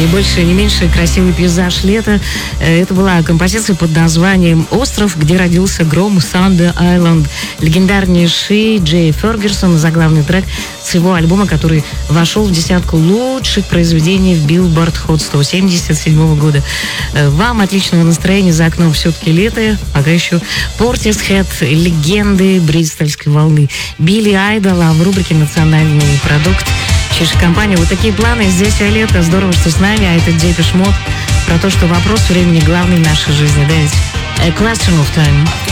не больше, не меньше красивый пейзаж лета. Это была композиция под названием «Остров, где родился гром», Thunder Island. Легендарнейший Джей Фергюсон, заглавный трек с его альбома, который вошел в десятку лучших произведений в Billboard Hot 100 1977 года. Вам отличного настроения, за окном все-таки лето. Пока еще Portishead, легенды бристольской волны. Билли Айдол, а в рубрике «Национальный продукт» Чешская компания. Вот такие планы. Здесь лето. Здорово, что с нами. А это Depeche Mode про то, что вопрос времени главный в нашей жизни. Да ведь? A Question of Time.